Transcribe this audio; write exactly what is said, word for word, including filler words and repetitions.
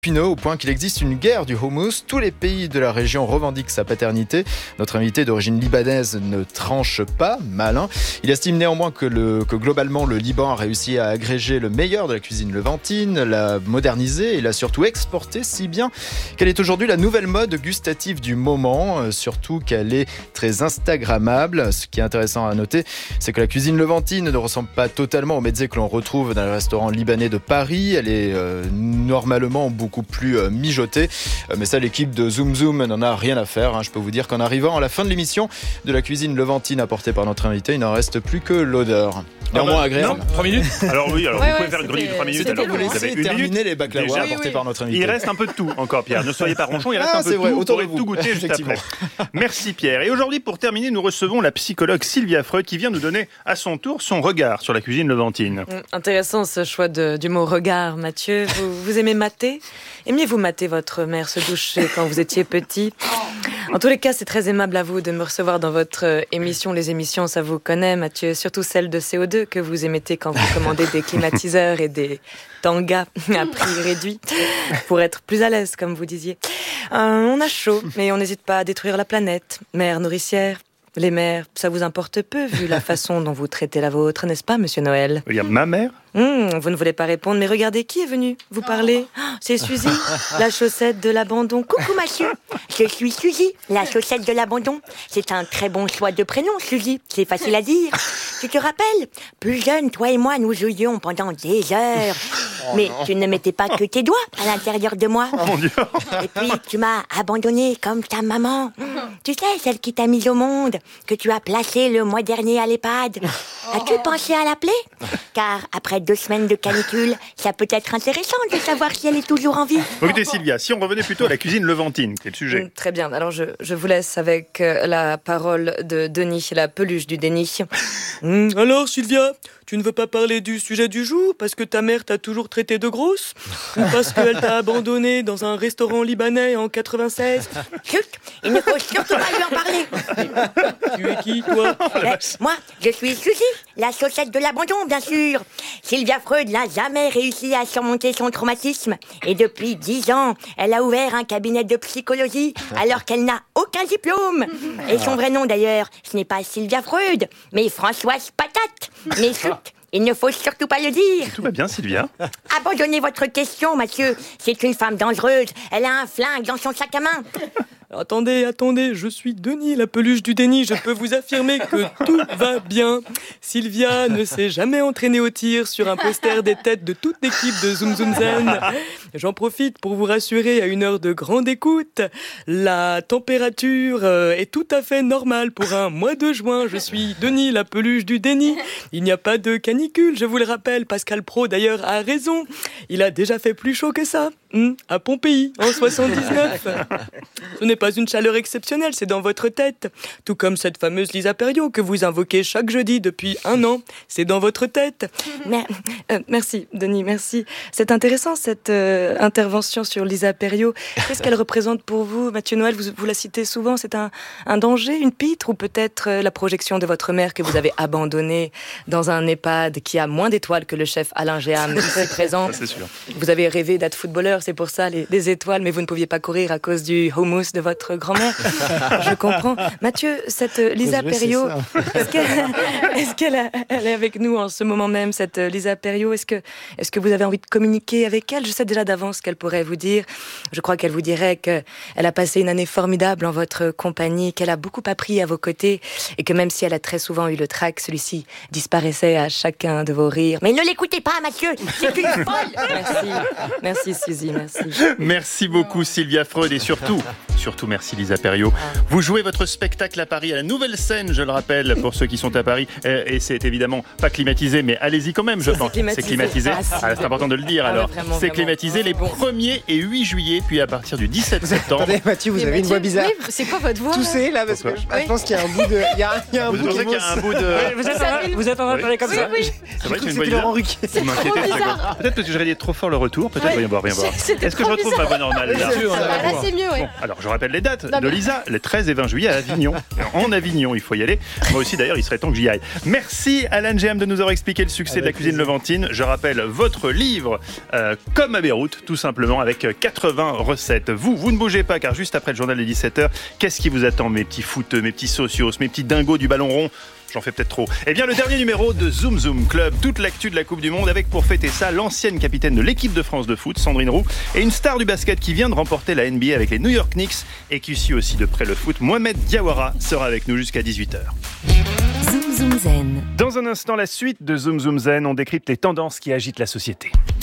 Pinot, au point qu'il existe une guerre du houmous. Tous les pays de la région revendiquent sa paternité. Notre invité d'origine libanaise ne tranche pas, malin. Il estime néanmoins que, le, que globalement le Liban a réussi à agréger le meilleur de la cuisine levantine, l'a moderniser et l'a surtout exporter, si bien qu'elle est aujourd'hui la nouvelle mode gustative du moment, surtout qu'elle est très instagrammable. Ce qui est intéressant à noter, c'est que la cuisine levantine ne ressemble pas totalement au mezzé que l'on retrouve dans les restaurants libanais de Paris. Elle est euh, normalement beaucoup beaucoup plus euh, mijoté. Euh, mais ça, l'équipe de Zoom Zoom n'en a rien à faire. Hein. Je peux vous dire qu'en arrivant à la fin de l'émission de la cuisine levantine apportée par notre invité, il n'en reste plus que l'odeur. Néanmoins ah bah, agréable. Non, trois minutes. Alors oui, alors ouais, vous pouvez ouais, faire une grille de trois minutes. C'était alors, pour vous laisser terminer les baklawas apportés oui, oui. par notre invité. Il reste un peu de tout encore, Pierre. Ne soyez pas ronchon, il reste ah, un peu de vrai, tout. Vous pourrez tout goûter juste après. Merci Pierre. Et aujourd'hui, pour terminer, nous recevons la psychologue Sylvia Freud qui vient nous donner à son tour son regard sur la cuisine levantine. Intéressant ce choix de, du mot regard, Mathieu. Vous, vous aimez mater ? Aimiez-vous mater votre mère se doucher quand vous étiez petit ? En tous les cas, c'est très aimable à vous de me recevoir dans votre émission. Les émissions, ça vous connaît, Mathieu. Surtout celle de C O deux que vous émettez quand vous commandez des climatiseurs et des tangas à prix réduit pour être plus à l'aise, comme vous disiez. Euh, on a chaud, mais on n'hésite pas à détruire la planète. Mère nourricière, les mères, ça vous importe peu vu la façon dont vous traitez la vôtre, n'est-ce pas, Monsieur Noël ? Il y a ma mère ? Mmh, vous ne voulez pas répondre, mais regardez qui est venu vous parler. Oh, c'est Suzy, la chaussette de l'abandon. Coucou Mathieu, je suis Suzy, la chaussette de l'abandon. C'est un très bon choix de prénom, Suzy. C'est facile à dire. Tu te rappelles, plus jeune, toi et moi, nous jouions pendant des heures. Oh mais non. Tu ne mettais pas que tes doigts à l'intérieur de moi. Oh mon Dieu. Et puis, tu m'as abandonné comme ta maman. Tu sais, celle qui t'a mise au monde, que tu as placée le mois dernier à l'EHPAD. As-tu pensé à l'appeler ? Car après deux semaines de canicule, ça peut être intéressant de savoir si elle est toujours en vie. Écoutez Sylvia, si on revenait plutôt à la cuisine levantine, quel sujet ? mmh, Très bien, alors je, je vous laisse avec euh, la parole de Denis, la peluche du déni. Mmh, alors Sylvia, tu ne veux pas parler du sujet du jour parce que ta mère t'a toujours traité de grosse ? Ou parce qu'elle t'a abandonné dans un restaurant libanais en quatre-vingt-seize ? Chut, il ne faut surtout pas lui en parler. Tu es qui, toi ? Mais, moi, je suis Suzy, la chaussette de l'abandon, bien sûr. Sylvia Freud n'a jamais réussi à surmonter son traumatisme. Et depuis dix ans, elle a ouvert un cabinet de psychologie alors qu'elle n'a aucun diplôme. Et son vrai nom, d'ailleurs, ce n'est pas Sylvia Freud, mais Françoise Patate. Mais chut, il ne faut surtout pas le dire. Tout va bien, Sylvia. Abandonnez votre question, Mathieu. C'est une femme dangereuse. Elle a un flingue dans son sac à main. Attendez, attendez, je suis Denis, la peluche du déni. Je peux vous affirmer que tout va bien. Sylvia ne s'est jamais entraînée au tir sur un poster des têtes de toute l'équipe de Zoom Zoom Zen. J'en profite pour vous rassurer à une heure de grande écoute. La température est tout à fait normale pour un mois de juin. Je suis Denis, la peluche du déni. Il n'y a pas de canicule, je vous le rappelle. Pascal Praud, d'ailleurs, a raison. Il a déjà fait plus chaud que ça, hmm, à Pompéi, en soixante-dix-neuf. Ce n'est pas une chaleur exceptionnelle, c'est dans votre tête. Tout comme cette fameuse Lisa Perriot que vous invoquez chaque jeudi depuis un an. C'est dans votre tête. Mais, euh, merci, Denis, merci. C'est intéressant, cette euh, intervention sur Lisa Perriot. Qu'est-ce qu'elle représente pour vous, Mathieu Noël ? Vous, vous la citez souvent. C'est un, un danger, une pitre, ou peut-être euh, la projection de votre mère que vous avez abandonnée dans un EHPAD qui a moins d'étoiles que le chef Alain Géham ici présent. Ça, c'est sûr. Vous avez rêvé d'être footballeur, c'est pour ça, les, les étoiles, mais vous ne pouviez pas courir à cause du houmous de votre votre grand-mère. Je comprends. Mathieu, cette Lisa Perriot, est-ce qu'elle, est-ce qu'elle a, elle est avec nous en ce moment même, cette Lisa Perriot ? Est-ce que, est-ce que vous avez envie de communiquer avec elle ? Je sais déjà d'avance ce qu'elle pourrait vous dire. Je crois qu'elle vous dirait qu'elle a passé une année formidable en votre compagnie, qu'elle a beaucoup appris à vos côtés et que même si elle a très souvent eu le trac, celui-ci disparaissait à chacun de vos rires. Mais ne l'écoutez pas, Mathieu, c'est une folle. Merci, merci Suzy, merci. Merci beaucoup Sylvia Freud et surtout, surtout merci Lisa Perriot. Vous jouez votre spectacle à Paris, à la Nouvelle Scène, je le rappelle, pour ceux qui sont à Paris. Et c'est évidemment pas climatisé, mais allez-y quand même, je pense. C'est climatisé. C'est, climatisé. Ah, c'est important de le dire, alors. Ah, vraiment, c'est vraiment. climatisé les premier et huit juillet, puis à partir du dix-sept septembre. Attendez, Mathieu, vous Mais avez Mathieu, une voix bizarre. Oui, c'est quoi votre voix ? Toussez là, parce que je, Oui. je pense qu'il y a un bout de. Il y a, il y a un Vous bout pensez qui qu'il y a un bout de... Vous êtes en train, vous êtes en train de parler comme Oui, ça. oui. C'est vrai que j'ai une C'était voix Laurent bizarre. Ruquier. Vous m'inquiétez, d'accord. Peut-être parce que j'aurais dit trop fort le retour, peut-être, Ouais. voyons voir, voyons voir. C'était Est-ce que je trop retrouve ma voix normale là ? Bien sûr, on a la Là, voix. c'est mieux, oui. Bon, alors je rappelle les dates Non, de mais- Lisa, les treize et vingt juillet à Avignon. En Avignon, il faut y aller. Moi aussi d'ailleurs, il serait temps que j'y aille. Merci Alain Géham de nous avoir expliqué le succès Avec de la cuisine plaisir. levantine. Je rappelle votre livre, euh, Comme à Beyrouth, foot, tout simplement, avec quatre-vingts recettes. Vous, vous ne bougez pas, car juste après le journal des dix-sept heures, qu'est-ce qui vous attend, mes petits footeux, mes petits socios, mes petits dingos du ballon rond? J'en fais peut-être trop. Eh bien, le dernier numéro de Zoom Zoom Club, toute l'actu de la Coupe du Monde, avec pour fêter ça l'ancienne capitaine de l'équipe de France de foot, Sandrine Roux, et une star du basket qui vient de remporter la N B A avec les New York Knicks et qui suit aussi de près le foot. Mohamed Diawara sera avec nous jusqu'à dix-huit heures. Zoom Zoom Zen. Dans un instant, la suite de Zoom Zoom Zen, on décrypte les tendances qui agitent la société.